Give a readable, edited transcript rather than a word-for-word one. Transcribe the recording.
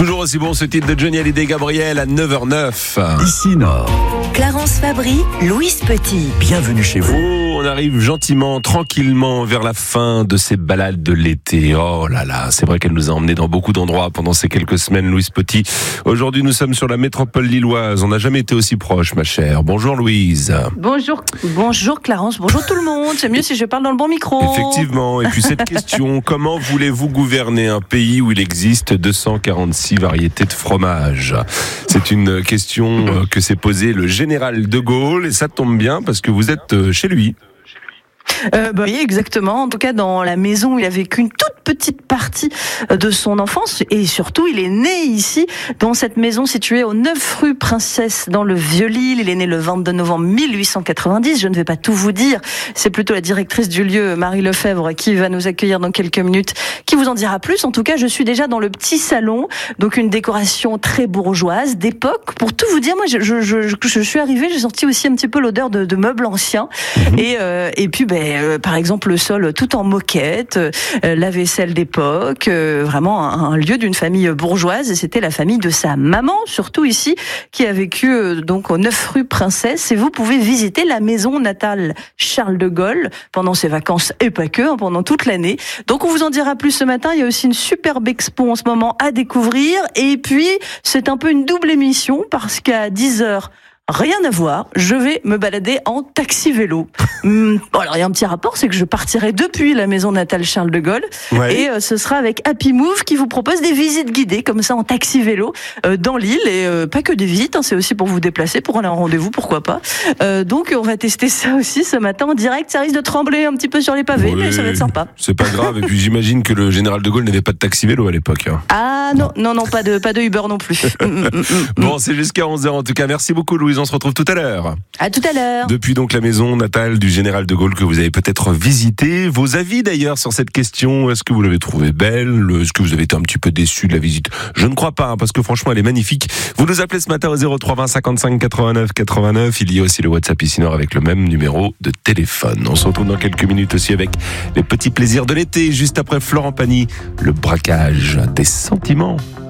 Toujours aussi bon ce titre de Johnny Hallyday Gabriel à 9h09. Ici Nord. Clarence Fabry, Louise Petit. Bienvenue chez vous. Oh, on arrive gentiment, tranquillement vers la fin de ces balades de l'été. Oh là là, c'est vrai qu'elle nous a emmenés dans beaucoup d'endroits pendant ces quelques semaines, Louise Petit. Aujourd'hui, nous sommes sur la métropole lilloise. On n'a jamais été aussi proche, ma chère. Bonjour Louise. Bonjour Clarence, bonjour tout le monde. C'est mieux si je parle dans le bon micro. Effectivement. Et puis cette question, comment voulez-vous gouverner un pays où il existe 246 variétés de fromage? C'est une question que s'est posée le général de Gaulle, et ça tombe bien parce que vous êtes chez lui. Oui, exactement. En tout cas, dans la maison où il a vécu une toute petite partie de son enfance, et surtout, il est né ici, dans cette maison située au 9 rue Princesse, dans le Vieux-Lille. Il est né le 22 novembre 1890. Je ne vais pas tout vous dire. C'est plutôt la directrice du lieu, Marie Lefebvre, qui va nous accueillir dans quelques minutes, qui vous en dira plus. En tout cas, je suis déjà dans le petit salon, donc une décoration très bourgeoise, d'époque. Pour tout vous dire, moi, je suis arrivée, j'ai senti aussi un petit peu l'odeur de meubles anciens. Et puis, par exemple, le sol tout en moquette, la vaisselle d'époque, vraiment un lieu d'une famille bourgeoise. Et c'était la famille de sa maman, surtout ici, qui a vécu donc au 9 rue Princesse. Et vous pouvez visiter la maison natale Charles de Gaulle pendant ses vacances, et pas que, pendant toute l'année. Donc on vous en dira plus ce matin. Il y a aussi une superbe expo en ce moment à découvrir. Et puis, c'est un peu une double émission parce qu'à 10h, rien à voir, je vais me balader en taxi-vélo. Alors il y a un petit rapport, c'est que je partirai depuis la maison natale Charles de Gaulle, et ce sera avec Happy Move qui vous propose des visites guidées, comme ça en taxi-vélo, dans l'île, et pas que des visites, c'est aussi pour vous déplacer, pour aller en rendez-vous, pourquoi pas. Donc on va tester ça aussi ce matin en direct. Ça risque de trembler un petit peu sur les pavés, mais ça va être sympa. C'est pas grave, et puis j'imagine que le général de Gaulle n'avait pas de taxi-vélo à l'époque. Ah non, pas de Uber non plus. Bon, c'est jusqu'à 11h en tout cas. Merci beaucoup Louise, on se retrouve tout à l'heure. À tout à l'heure. Depuis donc la maison natale du général de Gaulle que vous avez peut-être visité. Vos avis d'ailleurs sur cette question, est-ce que vous l'avez trouvée belle? Est-ce que vous avez été un petit peu déçu de la visite? Je ne crois pas, parce que franchement elle est magnifique. Vous nous appelez ce matin au 03 20 55 89 89. Il y a aussi le WhatsApp ici Nord avec le même numéro de téléphone. On se retrouve dans quelques minutes aussi avec les petits plaisirs de l'été, juste après Florent Pagny, le braquage des sentiments.